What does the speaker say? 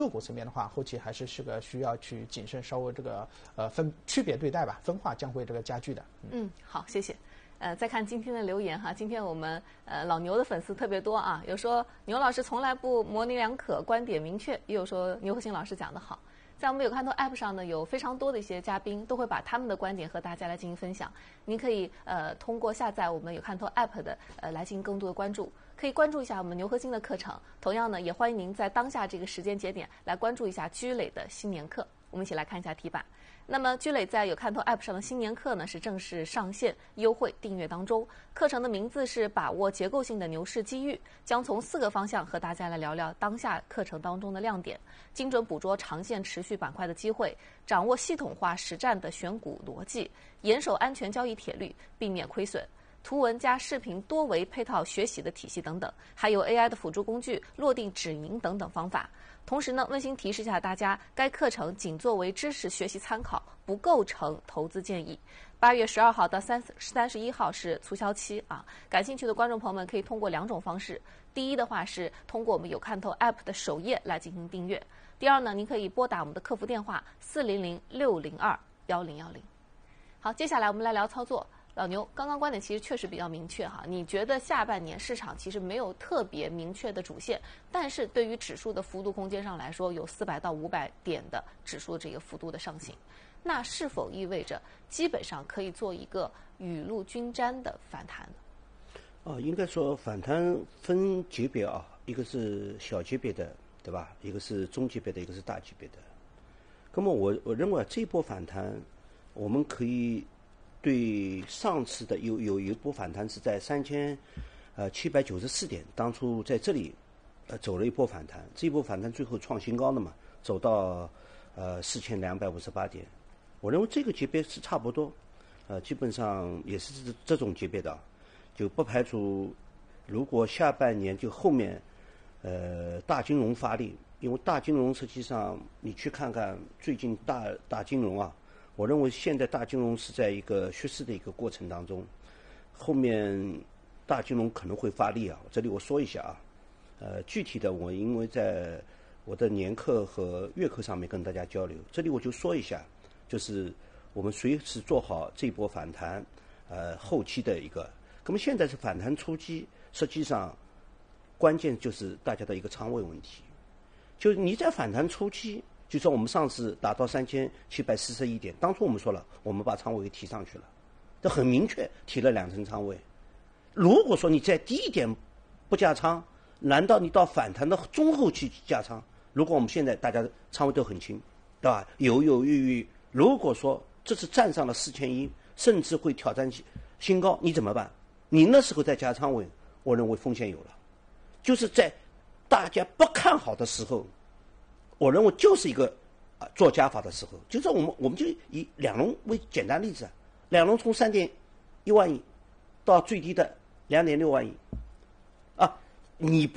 个股层面的话，后期还是个需要去谨慎，稍微这个区别对待吧，分化将会这个加剧的。 好，谢谢。再看今天的留言哈，今天我们老牛的粉丝特别多啊，有说牛老师从来不模棱两可，观点明确，也有说牛和兴老师讲得好。在我们有看头 App 上呢，有非常多的一些嘉宾都会把他们的观点和大家来进行分享。您可以通过下载我们有看头 App 的来进行更多的关注，可以关注一下我们牛和兴的课程。同样呢，也欢迎您在当下这个时间节点来关注一下居磊的新年课。我们一起来看一下题板。那么居磊在有看头 App 上的新年课呢是正式上线优惠订阅当中，课程的名字是把握结构性的牛市机遇，将从4个方向和大家来聊聊当下课程当中的亮点，精准捕捉长线持续板块的机会，掌握系统化实战的选股逻辑，严守安全交易铁律，避免亏损。图文加视频多维配套学习的体系等等，还有 AI 的辅助工具、落地止盈等等方法。同时呢，温馨提示一下大家，该课程仅作为知识学习参考，不构成投资建议。8月12号到31号是促销期啊，感兴趣的观众朋友们可以通过2种方式。第一的话是通过我们有看头 App 的首页来进行订阅。第二呢，您可以拨打我们的客服电话400-602-1010。好，接下来我们来聊操作。老牛，刚刚观点其实确实比较明确哈，你觉得下半年市场其实没有特别明确的主线，但是对于指数的幅度空间上来说，有400到500点的指数这个幅度的上行，那是否意味着基本上可以做一个雨露均沾的反弹呢？ 应该说反弹分级别啊，一个是小级别的，对吧？一个是中级别的，一个是大级别的。那么我认为这波反弹，我们可以对上次的有一波反弹是在3794点，当初在这里走了一波反弹，这一波反弹最后创新高的嘛，走到4258点。我认为这个级别是差不多，基本上也是这种级别的，就不排除如果下半年就后面大金融发力，因为大金融实际上你去看看最近大金融啊。我认为现在大金融是在一个蓄势的一个过程当中，后面大金融可能会发力啊。这里我说一下啊，具体的我因为在我的年课和月课上面跟大家交流，这里我就说一下，就是我们随时做好这波反弹，后期的一个。那么现在是反弹初期，实际上关键就是大家的一个仓位问题，就是你在反弹初期。就说我们上次达到3741点，当初我们说了，我们把仓位给提上去了，这很明确提了2层仓位。如果说你在低点不加仓，难道你到反弹的中后期加仓？如果我们现在大家仓位都很轻，对吧？犹犹豫豫，如果说这次站上了4100，甚至会挑战新高，你怎么办？你那时候再加仓位，我认为风险有了。就是在大家不看好的时候。我认为就是一个做加法的时候，就是我们就以两融为简单例子，两融从3.1万亿到最低的2.6万亿，你